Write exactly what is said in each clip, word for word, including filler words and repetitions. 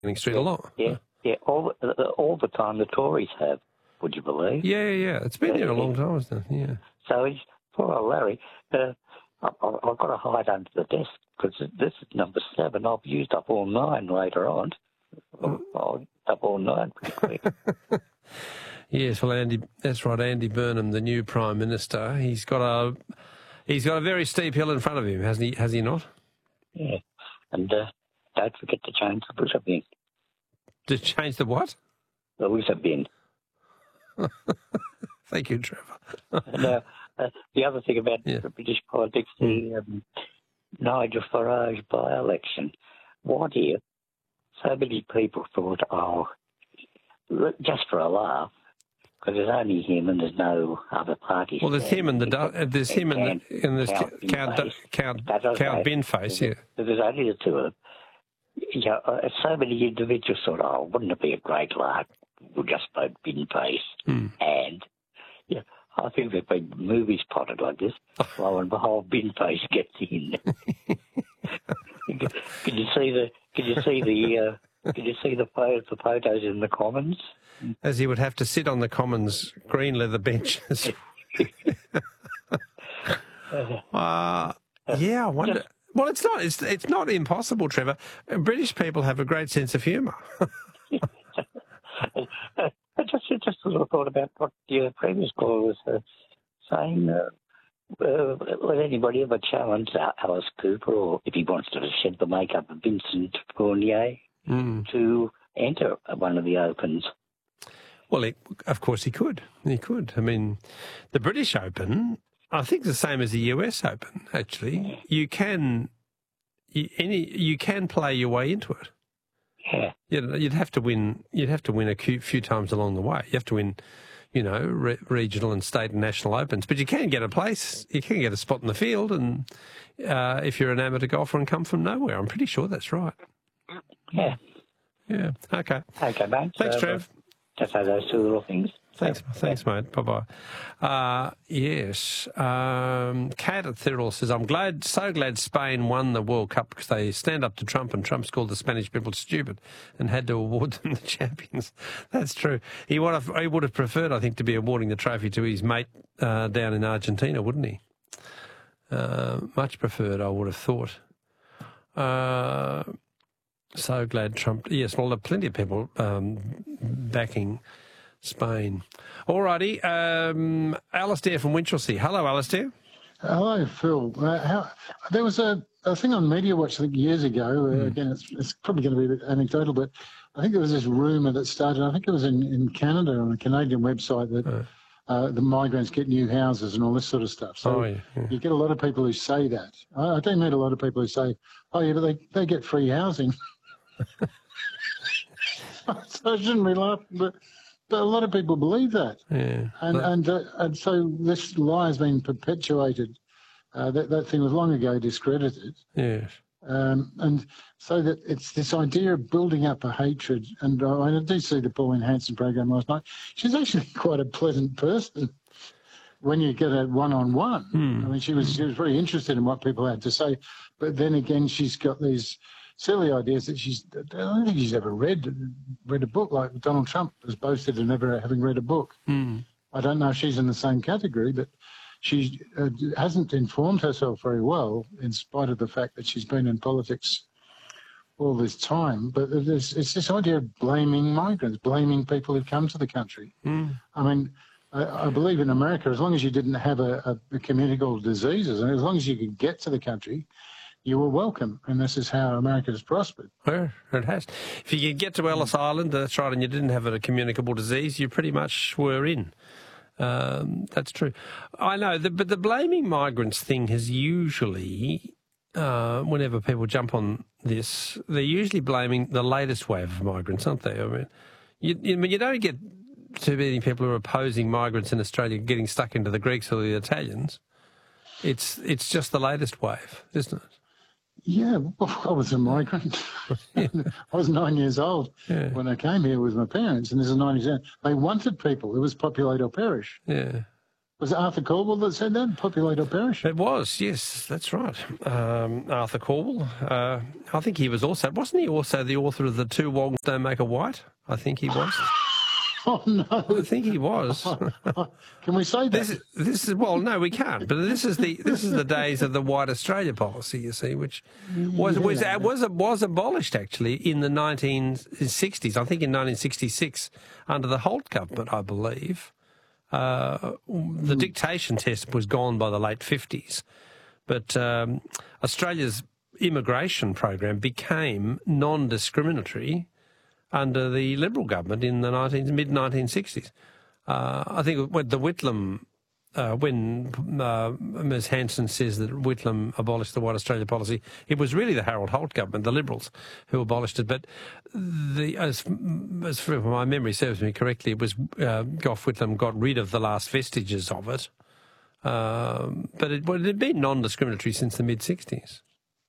Street yeah, a lot. Yeah, yeah, all, uh, all the time the Tories have, would you believe? Yeah, yeah, yeah. It's been uh, there a long time, hasn't it? Yeah. So he's, poor old Larry, uh, I, I, I've got to hide under the desk because this is number seven. I've used up all nine later on. I'll, I'll use up all nine pretty quick. Yes, well, Andy, that's right. Andy Burnham, the new Prime Minister, he's got a he's got a very steep hill in front of him, hasn't he? Has he not? Yeah, and uh, don't forget to change the buzzer bin. To change the what? The buzzer bin. Thank you, Trevor. and, uh, uh, the other thing about yeah. the British politics, the um, Nigel Farage by-election. What if so many people thought, oh, just for a laugh, because there's only him and there's no other parties. Well, there's him and the uh, there's him and the and there's Count Count Count, Count Binface, yeah. There's only the two of them. You know, uh, so many individuals thought, oh, wouldn't it be a great lark? We'll just vote Binface. Hmm. And yeah, I think there've been movies potted like this. Lo and behold, Binface gets in. Can you see the? Can you see the? Uh, can you see the, the photos in the Commons? As he would have to sit on the Commons green leather benches. uh, yeah, I wonder. Just, well, it's not. It's it's not impossible, Trevor. British people have a great sense of humour. I just just sort of thought about what the previous caller was uh, saying. Uh, uh, would anybody ever challenge Alice Cooper, or if he wants to shed the makeup of Vincent Fournier, mm. to enter one of the Opens? Well, it, of course he could. He could. I mean, the British Open, I think the same as the U S Open, actually. You can you, any you can play your way into it. Yeah. You'd, you'd have to win. You'd have to win a few times along the way. You have to win, you know, re regional and state and national opens. But you can get a place. You can get a spot in the field, and uh, if you're an amateur golfer and come from nowhere, I'm pretty sure that's right. Yeah. Yeah. Okay. Okay, mate. Thanks, so, Trev. Just say those two little things. Thanks, thanks, mate. Bye-bye. Uh, yes. Um, Kat at Thirl says, I'm glad, so glad Spain won the World Cup because they stand up to Trump and Trump's called the Spanish people stupid and had to award them the champions. That's true. He would have, he would have preferred, I think, to be awarding the trophy to his mate uh, down in Argentina, wouldn't he? Uh, much preferred, I would have thought. Uh, so glad Trump... Yes, well, there are plenty of people um, backing Spain. All righty. Um, Alistair from Winchelsea. Hello, Alistair. Hello, Phil. Uh, how, there was a, a thing on Media Watch, I think, years ago. Mm. Uh, again, it's, it's probably going to be a bit anecdotal, but I think there was this rumour that started, I think it was in, in Canada, on a Canadian website, that uh. uh, the migrants get new houses and all this sort of stuff. So oh, yeah, yeah. you get a lot of people who say that. I, I do meet a lot of people who say, oh, yeah, but they, they get free housing. So I shouldn't be laughing, but... But a lot of people believe that, yeah. and but... and uh, and so this lie has been perpetuated. Uh, that that thing was long ago discredited. Yes. Um, and so that it's this idea of building up a hatred. And uh, I do see the Pauline Hanson program last night. She's actually quite a pleasant person when you get a one-on-one. Hmm. I mean, she was she was very interested in what people had to say, but then again, she's got these silly ideas that she's, I don't think she's ever read read a book, like Donald Trump has boasted of never having read a book. Mm. I don't know if she's in the same category, but she uh, hasn't informed herself very well, in spite of the fact that she's been in politics all this time. But it's, it's this idea of blaming migrants, blaming people who come to the country. Mm. I mean, I, I believe in America, as long as you didn't have a, a, a communicable diseases, and as long as you could get to the country, you were welcome, and this is how America has prospered. Well, it has. If you could get to Ellis Island, that's right, and you didn't have a communicable disease, you pretty much were in. Um, that's true. I know, the, but the blaming migrants thing has usually, uh, whenever people jump on this, they're usually blaming the latest wave of migrants, aren't they? I mean, you, you, I mean, you don't get too many people who are opposing migrants in Australia getting stuck into the Greeks or the Italians. It's, it's just the latest wave, isn't it? Yeah, well, I was a migrant. Yeah. I was nine years old yeah. when I came here with my parents, and this is nineteen seventy. They wanted people. It was populate or perish. Yeah. Was it Arthur Caldwell that said that? Populate or perish? It was, yes, that's right. Um, Arthur Caldwell. Uh, I think he was also, wasn't he also the author of The Two Wongs Don't Make a White? I think he was. Oh, no. I think he was. Can we say that? This is, this is well, no, we can't. But this is the this is the days of the White Australia policy, you see, which was Yeah. was was was abolished actually in the nineteen sixties. I think in nineteen sixty-six under the Holt government, I believe. Uh, the dictation test was gone by the late fifties, but um, Australia's immigration program became non-discriminatory under the Liberal government in the mid nineteen sixties. Uh, I think when the Whitlam, uh, when uh, Miz Hanson says that Whitlam abolished the White Australia policy, it was really the Harold Holt government, the Liberals, who abolished it. But the, as, as far as my memory serves me correctly, it was uh, Gough Whitlam got rid of the last vestiges of it. Um, but it, well, it had been non-discriminatory since the mid sixties.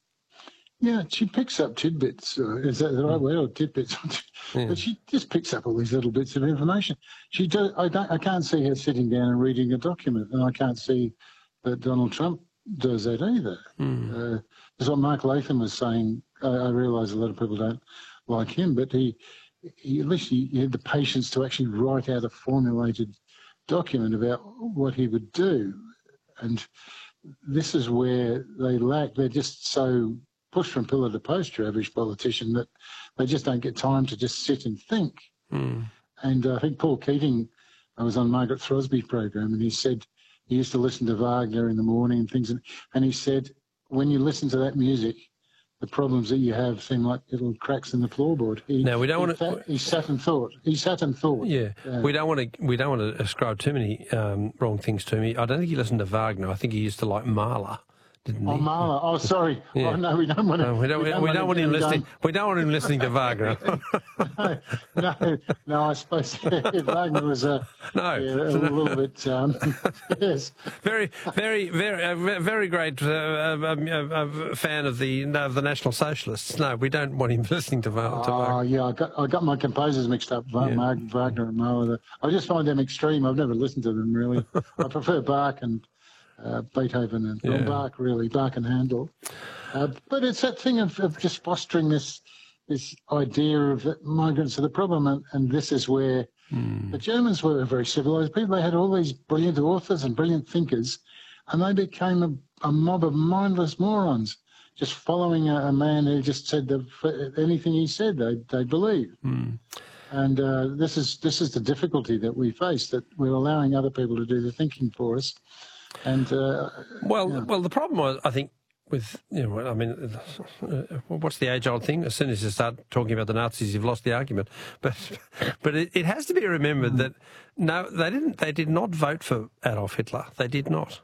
Yeah, she picks up tidbits. Uh, is that the right word, or tidbits? Yeah. But she just picks up all these little bits of information. She do, I don't. I can't see her sitting down and reading a document, and I can't see that Donald Trump does that either. Mm. Uh, that's what Mark Latham was saying. I, I realise a lot of people don't like him, but he, he at least he, he had the patience to actually write out a formulated document about what he would do, and this is where they lack. They're just so pushed from pillar to post, your average politician, that they just don't get time to just sit and think. Mm. And uh, I think Paul Keating, I was on Margaret Throsby's program, and he said he used to listen to Wagner in the morning and things, and, and he said, when you listen to that music, the problems that you have seem like little cracks in the floorboard. He, Now, we don't he, want to... sat, he sat and thought. He sat and thought. Yeah, uh, we don't want to. We don't want to ascribe too many um, wrong things to me. I don't think he listened to Wagner. I think he used to like Mahler, didn't Oh, he? Mahler. Oh, sorry. Yeah. Oh, no, we don't want to. No, we don't. We don't, we don't want him listening. We don't want him listening to Wagner. no, no, no, I suppose Wagner was a, No. yeah, a little bit, um, yes. Very, very, very, uh, ve- very great uh, uh, uh, uh, fan of the of the National Socialists. No, we don't want him listening to, Va- to Oh, Wagner. yeah, I got I got my composers mixed up, Va- Yeah. Mark Wagner and Mahler. I just find them extreme. I've never listened to them, really. I prefer Bach and uh, Beethoven and well, Yeah. Bach, really, Bach and Handel. Uh, but it's that thing of, of just fostering this this idea of that migrants are the problem, and, and this is where Mm. the Germans were very civilized people. They had all these brilliant authors and brilliant thinkers, and they became a, a mob of mindless morons, just following a, a man who just said that anything he said they they believe. Mm. And uh, this is this is the difficulty that we face, that we're allowing other people to do the thinking for us. And uh, Well, yeah. well, the problem was, I think, with, you know, I mean, uh, what's the age-old thing? As soon as you start talking about the Nazis, you've lost the argument. But, but it, it has to be remembered that no, they didn't. They did not vote for Adolf Hitler. They did not.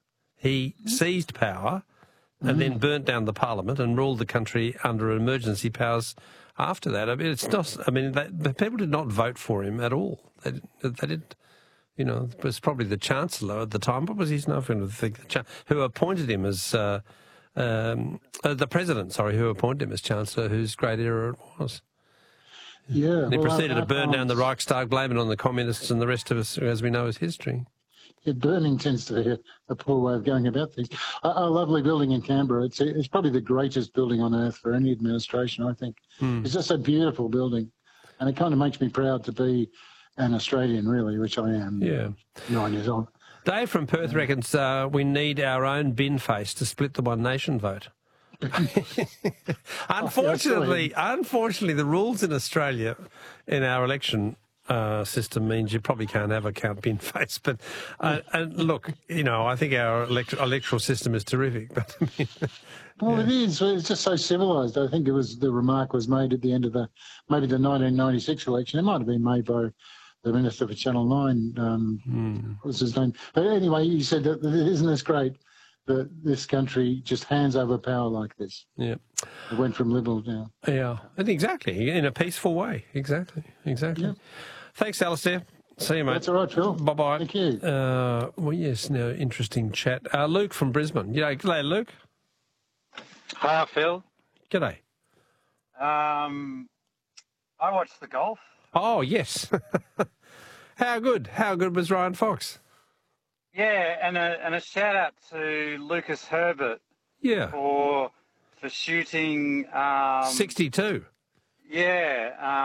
He seized power and then burnt down the parliament and ruled the country under emergency powers after that. I mean, it's not. I mean, they, the people did not vote for him at all. They, they didn't. You know, it was probably the Chancellor at the time. What was his name? I think the Cha- who appointed him as uh, um, uh, the President, sorry, who appointed him as Chancellor, whose great era it was. yeah, And he well, proceeded our- to burn our down the times- Reichstag, blaming it on the communists, and the rest of us, as we know, is history. Yeah, burning tends to be a, a poor way of going about things. A, a lovely building in Canberra. It's it's probably the greatest building on earth for any administration, I think. Hmm. It's just a beautiful building, and it kind of makes me proud to be an Australian, really, which I am. Yeah. Nine years old. Dave from Perth reckons uh, we need our own bin face to split the One Nation vote. Unfortunately, unfortunately, the rules in Australia in our election uh, system means you probably can't have a count bin face. But uh, and look, you know, I think our elect- electoral system is terrific. But I mean, Well, it is. It's just so civilised. I think it was the remark was made at the end of the maybe the nineteen ninety-six election. It might have been made by the Minister for Channel nine. Um, hmm. What was his name? But anyway, he said that isn't this great that this country just hands over power like this? yeah, It went from Liberal down. yeah, and exactly in a peaceful way. Exactly, exactly. Yeah. Thanks, Alistair. See you, mate. That's all right, Phil. Bye bye. Thank you. Uh, well, yes. Now, interesting chat. Uh, Luke from Brisbane. Yeah, g'day, Luke. Hi, Phil. G'day. Um, I watched the golf. Oh, yes. How good? How good was Ryan Fox? Yeah, and a and a shout out to Lucas Herbert Yeah. for for shooting. Um, sixty-two. Yeah. Um,